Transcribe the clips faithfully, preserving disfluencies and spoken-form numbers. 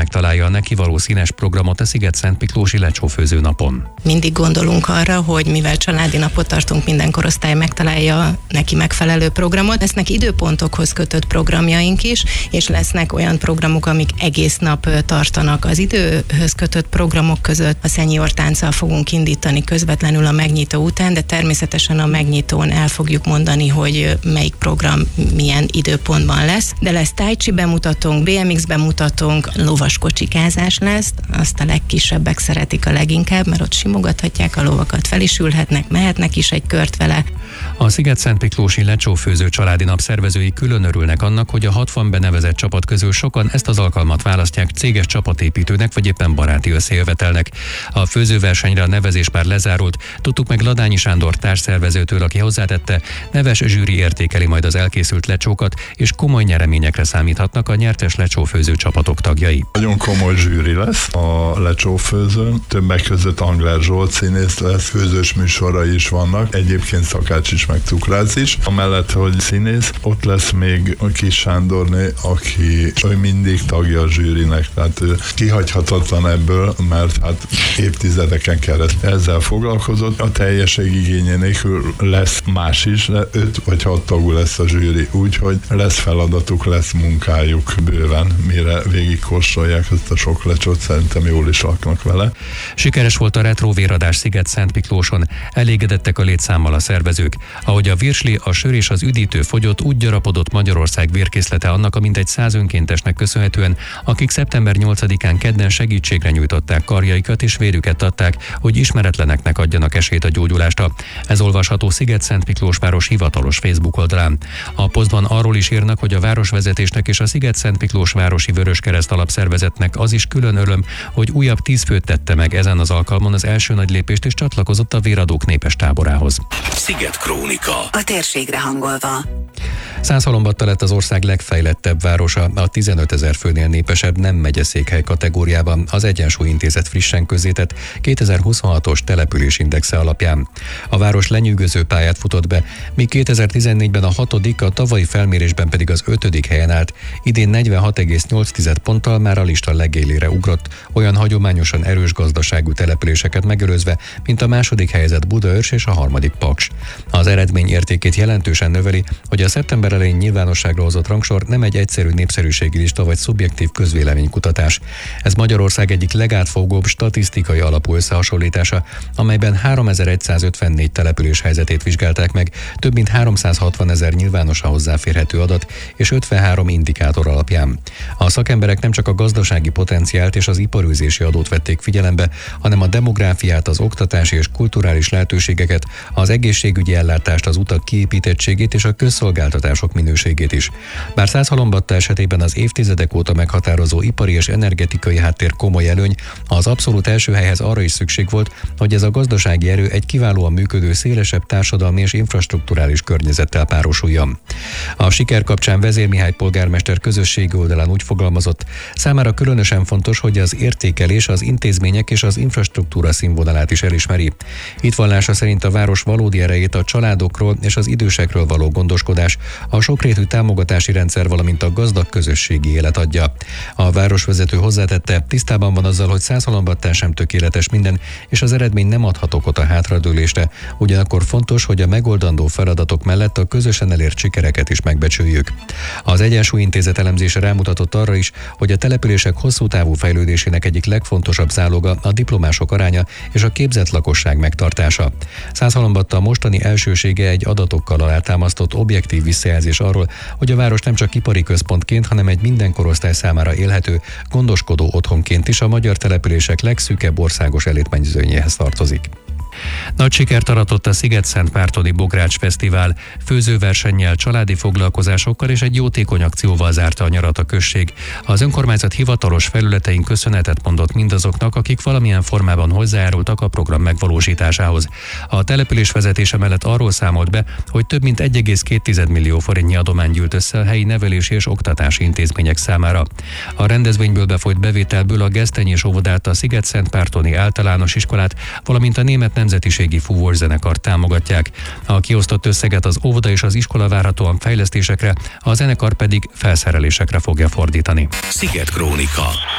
megtalálja a neki való színes programot a Sziget-Szentmiklósi lecsófőző napon. Mindig gondolunk arra, hogy mivel családi napot tartunk, minden korosztály megtalálja neki megfelelő programot. Lesznek időpontokhoz kötött programjaink is, és lesznek olyan programok, amik egész nap tartanak. Az időhöz kötött programok között a seniortánccal fogunk indítani közvetlenül a megnyitó után, de természetesen a megnyitón el fogjuk mondani, hogy melyik program milyen időpontban lesz. De lesz tai chi bemutatónk, bé em iksz bemutatónk, lovas kocsikázás lesz, azt a legkisebbek szeretik a leginkább, mert ott simogathatják a lovakat, fel is ülhetnek, mehetnek is egy kört vele. A Sziget-Szentmiklósi lecsófőző családi nap szervezői külön örülnek annak, hogy a hatvan benevezett csapat közül sokan ezt az alkalmat választják céges csapatépítőnek vagy éppen baráti összejövetelnek. A főzőversenyre a nevezés már lezárult, tudtuk meg Ladányi Sándor társszervezőtől, aki hozzátette, neves zsűri értékeli majd az elkészült lecsókat, és komoly nyereményekre számíthatnak a nyertes lecsófőző csapatok tagjai. Nagyon komoly zsűri lesz a lecsófőzőn, többek között Angler Zsolt színész lesz, főzős műsorai is vannak, egyébként Szakács is, meg Cukrász is. Amellett, hogy színész, ott lesz még a Kis Sándorné, aki ő mindig tagja a zsűrinek, tehát ő kihagyhatatlan ebből, mert hát évtizedeken keresztül ezzel foglalkozott. A teljesség igénye nélkül lesz más is, de öt vagy hat tagú lesz a zsűri, úgyhogy lesz feladatuk, lesz munkájuk bőven, mire végigkóstolják ezt a sok lecsót, szerintem jól is laknak vele. Sikeres volt a retro véradás Sziget-Szentmiklóson, elégedettek a létszámmal a szervezők. Ahogy a virsli, a sör és az üdítő fogyott, úgy gyarapodott Magyarország vérkészlete annak a mintegy száz önkéntesnek köszönhetően, akik szeptember nyolcadikán kedden segítségre nyújtották karjaikat és vérüket adták, hogy ismeretleneknek adjanak esélyt a gyógyulásra. Ez olvasható Sziget-Szentmiklós város hivatalos Facebook oldalán. A posztban arról is írnak, hogy a városvezetésnek és a Sziget-Szentmiklós városi Vöröskereszt alapszervezetnek az is külön öröm, hogy újabb tíz főt tette meg ezen az alkalmon az első nagy lépést és csatlakozott a véradók népes táborához. Sziget Krónika. A térségre hangolva. Százhalombatta lett az ország legfejlettebb városa, a tizenötezer főnél népesebb nem megyeszékhely kategóriában az Egyensúly Intézet frissen közzétett kétezer-huszonhatos településindexe alapján. A város lenyűgöző pályát futott be, míg kétezer-tizennégyben a hatodik, a tavalyi felmérésben pedig az ötödik helyen állt, idén negyvenhat egész nyolc ponttal már a lista legélére ugrott, olyan hagyományosan erős gazdaságú településeket megelőzve, mint a második helyezett Budaörs és a harmadik Paks. Az eredmény értékét jelentősen növeli, hogy a szeptember elején nyilvánosságra hozott rangsor nem egy egyszerű népszerűségi lista vagy szubjektív közvéleménykutatás. Ez Magyarország egyik legátfogóbb statisztikai alapú összehasonlítása, amelyben háromezer-százötvennégy település helyzetét vizsgálták meg, több mint háromszázhatvanezer nyilvánosan hozzáférhető adat és ötvenhárom indikátor alapján. A szakemberek nem csak a gazdasági potenciált és az iparűzési adót vették figyelembe, hanem a demográfiát, az oktatási és kulturális lehetőségeket, az egészségügyi ellátást, az utak kiépítettségét és a közszolgáltatások minőségét is. Bár Százhalombatta esetében az évtizedek óta meghatározó ipari és energetikai háttér komoly előny, az abszolút első helyhez arra is szükség volt, hogy ez a gazdasági erő egy kiválóan működő, szélesebb társadalmi és infrastrukturális környezettel párosuljon. A siker kapcsán Vezér Mihály polgármester közösségi oldalán úgy fogalmazott, számára különösen fontos, hogy az értékelés az intézmények és az infrastruktúra színvonalát is elismeri. Hitvallása szerint a város valódi erejét a családokról és az idősekről való gondoskodás, a sokrétű támogatási rendszer, valamint a gazdag közösségi élet adja. A városvezető hozzátette, tisztában van azzal, hogy Százhalombattán sem tökéletes minden, és az eredmény nem adhat okot a hátradőlésre, ugyanakkor fontos, hogy a megoldandó feladatok mellett a közösen elért sikereket is megbecsüljük. Az Egyensúly Intézet elemzése rámutatott arra is, hogy a települések hosszú távú fejlődésének egyik legfontosabb záloga a diplomások aránya és a képzett lakosság megtartása. Százhalombatta mostani elsősége egy adatokkal alátámasztott objektív visszajelzés arról, hogy a város nem csak ipari központként, hanem egy minden korosztály számára élhető, gondoskodó otthonként is a magyar települések legszűkebb országos elitmezőnyéhez tartozik. Nagy sikert aratott a Sziget-Szentmártoni Bogrács Fesztivál, főzőversennyel, családi foglalkozásokkal és egy jótékony akcióval zárta a nyarat a község. Az önkormányzat hivatalos felületein köszönetet mondott mindazoknak, akik valamilyen formában hozzájárultak a program megvalósításához. A település vezetése mellett arról számolt be, hogy több mint egy egész két millió forintnyi adomány gyűlt össze a helyi nevelési és oktatási intézmények számára. A rendezvényből befolyt bevételből a Gesztenyi és óvodát, a Sziget-Szentmártoni általános iskolát, valamint a német nemzetiségi fúvószenekart támogatják. A kiosztott összeget az óvoda és az iskola várhatóan fejlesztésekre, a zenekar pedig felszerelésekre fogja fordítani. Sziget Krónika.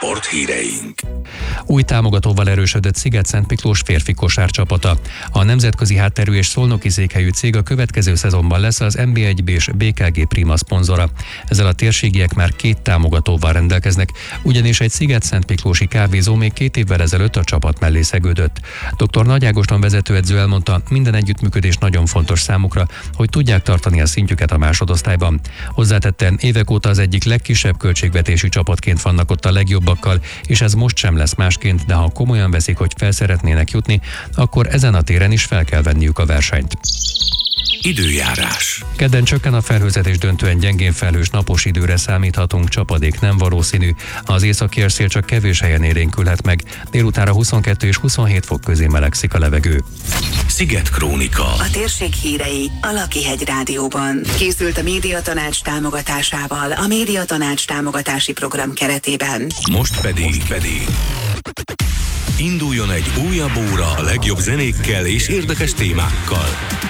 Sporthíreink. Új támogatóval erősödött Sziget-Szent Miklós férfi kosárcsapata. A nemzetközi hátterű és szolnoki székhelyű cég a következő szezonban lesz az en bé egy és bé ká gé Prima szponzora. Ezzel a térségiek már két támogatóval rendelkeznek, ugyanis egy Sziget-Szent Miklósi kávézó még két évvel ezelőtt a csapat mellé szegődött. dr. Nagy Ágoston vezetőedző elmondta, minden együttműködés nagyon fontos számukra, hogy tudják tartani a szintjüket a másodosztályban. Hozzátette, évek óta az egyik legkisebb költségvetésű csapatként vannak ott a legjobbakkal, és ez most sem lesz másként, de ha komolyan veszik, hogy fel szeretnének jutni, akkor ezen a téren is fel kell venniük a versenyt. Időjárás. Kedden csökken a felhőzet és döntően gyengén felhős napos időre számíthatunk, csapadék nem valószínű. Az északi szél csak kevés helyen érénkülhet meg, délutánra huszonkettő és huszonhét fok közé melegszik a levegő. Sziget Krónika. A térség hírei a Lakihegy Rádióban. Készült a Médiatanács támogatásával, a Médiatanács támogatási program keretében. Most pedig, Most pedig induljon egy újabb óra a legjobb zenékkel és érdekes témákkal.